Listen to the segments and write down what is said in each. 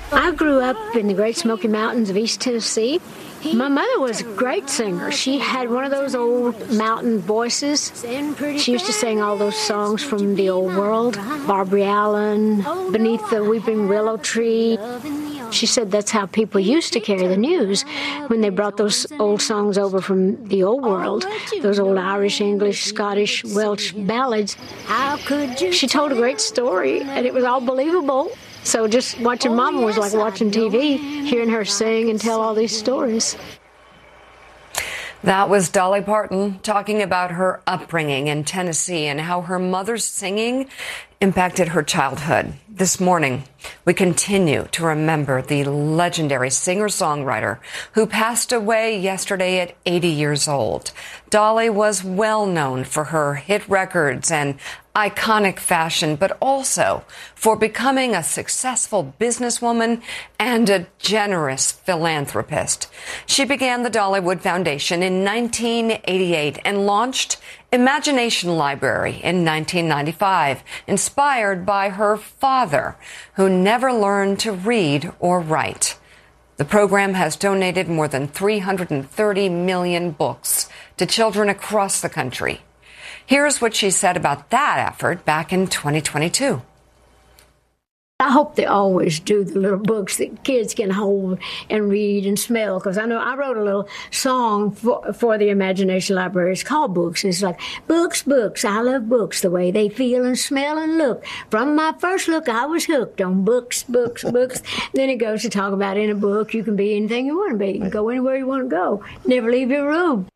I grew up in the Great Smoky Mountains of East Tennessee. My mother was a great singer. She had one of those old mountain voices. She used to sing all those songs from the old world. Barbary Allen, Beneath the Weeping Willow Tree. She said that's how people used to carry the news when they brought those old songs over from the old world, those old Irish, English, Scottish, Welsh ballads. She told a great story, and it was all believable. So just watching Mama was like watching TV, hearing her sing and tell all these stories. That was Dolly Parton talking about her upbringing in Tennessee and how her mother's singing impacted her childhood. This morning, we continue to remember the legendary singer-songwriter who passed away yesterday at 80 years old. Dolly was well known for her hit records and iconic fashion, but also for becoming a successful businesswoman and a generous philanthropist. She began the Dollywood Foundation in 1988 and launched Imagination Library in 1995, inspired by her father, who never learned to read or write. The program has donated more than 330 million books to children across the country. Here's what she said about that effort back in 2022. I hope they always do the little books that kids can hold and read and smell, because I know I wrote a little song for the Imagination Library. It's called Books. It's like, books, books, I love books, the way they feel and smell and look. From my first look, I was hooked on books, books, books. Then it goes to talk about in a book, you can be anything you want to be. You can go anywhere you want to go. Never leave your room.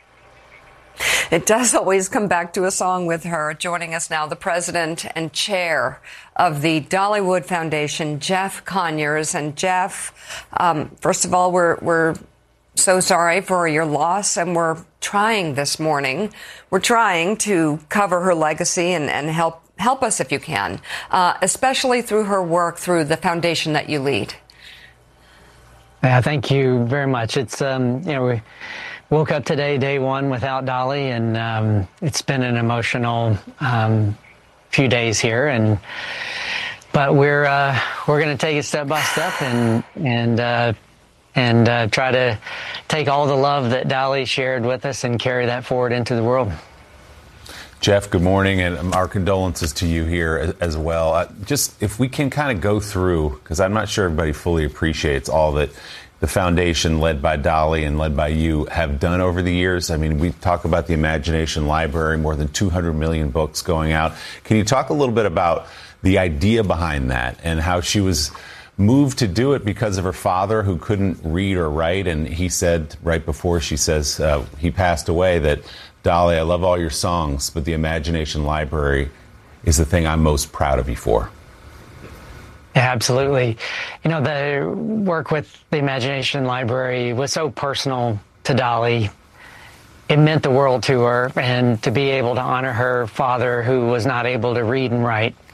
It does always come back to a song with her. Joining us now, the president and chair of the Dollywood Foundation, Jeff Conyers. And Jeff, first of all, we're so sorry for your loss, and we're trying this morning. We're trying to cover her legacy and help us if you can, especially through her work through the foundation that you lead. Yeah, thank you very much. It's we woke up today, day one, without Dolly, and it's been an emotional few days here. But we're going to take it step by step and try to take all the love that Dolly shared with us and carry that forward into the world. Jeff, good morning, and our condolences to you here as well. Just if we can kind of go through, because I'm not sure everybody fully appreciates all that the foundation led by Dolly and led by you have done over the years. I mean, we talk about the Imagination Library, more than 200 million books going out. Can you talk a little bit about the idea behind that and how she was moved to do it because of her father, who couldn't read or write? And he said right before she says he passed away that, Dolly, I love all your songs, but the Imagination Library is the thing I'm most proud of you for. Yeah, absolutely. You know, the work with the Imagination Library was so personal to Dolly. It meant the world to her, and to be able to honor her father, who was not able to read and write,